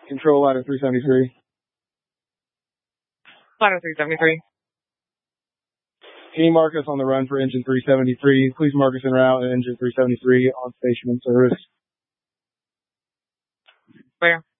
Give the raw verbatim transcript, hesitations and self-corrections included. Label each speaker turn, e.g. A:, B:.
A: Control ladder three seventy-three.
B: Ladder three seventy-three.
A: Can you mark us on the run for engine three seventy-three? Please mark us en route at engine three seventy-three on station and service.
B: Where?